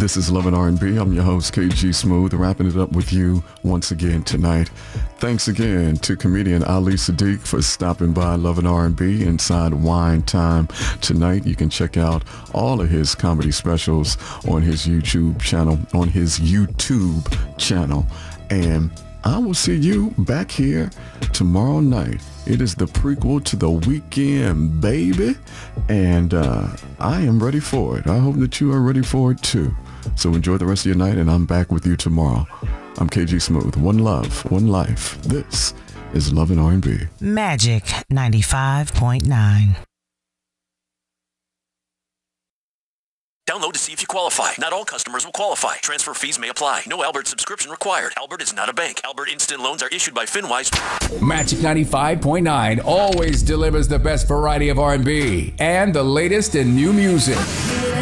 This is Love and R&B. I'm your host, KG Smooth, wrapping it up with you once again tonight. Thanks again to comedian Ali Sadiq for stopping by Love and R&B inside Wine Time tonight. You can check out all of his comedy specials on his YouTube channel. And I will see you back here tomorrow night. It is the prequel to The Weekend, baby. And I am ready for it. I hope that you are ready for it too. So enjoy the rest of your night, and I'm back with you tomorrow. I'm KG Smooth. One love, one life. This is Love and R&B. Magic 95.9. Download to see if you qualify. Not all customers will qualify. Transfer fees may apply. No Albert subscription required. Albert is not a bank. Albert Instant Loans are issued by FinWise. Magic 95.9 always delivers the best variety of R&B and the latest in new music.